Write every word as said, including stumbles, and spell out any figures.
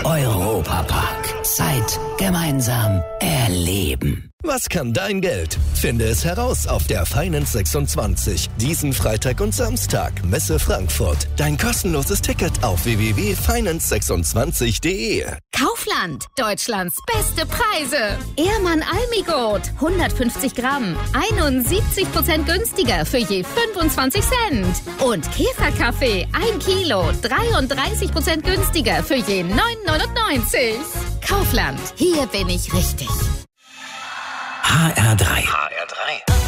Europapark. Zeit gemeinsam erleben. Was kann dein Geld? Finde es heraus auf der Finance sechsundzwanzig. Diesen Freitag und Samstag, Messe Frankfurt. Dein kostenloses Ticket auf w w w punkt finance sechsundzwanzig punkt de. Kaufland, Deutschlands beste Preise. Ehrmann Almigot, hundertfünfzig Gramm, einundsiebzig Prozent günstiger für je fünfundzwanzig Cent. Und Käferkaffee, ein Kilo, dreiunddreißig Prozent günstiger für je neun neunundneunzig. Kaufland, hier bin ich richtig. H R drei. H R drei.